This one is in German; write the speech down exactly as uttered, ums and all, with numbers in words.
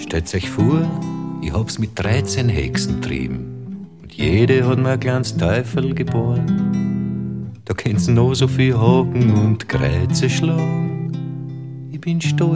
Stellt euch vor, ich hab's mit dreizehn Hexen trieben und jede hat mir ein kleines Teufel geboren. Da könnt's noch so viel Haken und Kreuze schlagen. Ich bin stolz